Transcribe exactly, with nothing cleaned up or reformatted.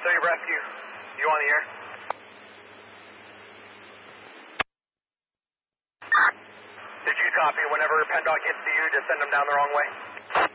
City Rescue, you on the air? Did you copy? Whenever PennDOT gets to you, just send them down the wrong way?